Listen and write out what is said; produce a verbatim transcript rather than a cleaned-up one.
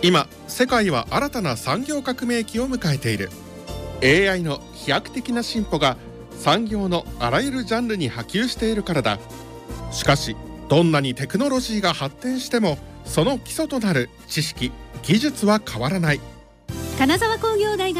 今世界は新たな産業革命期を迎えている。 エーアイ の飛躍的な進歩が産業のあらゆるジャンルに波及しているからだ。しかしどんなにテクノロジーが発展しても、その基礎となる知識・技術は変わらない。 金沢工業大学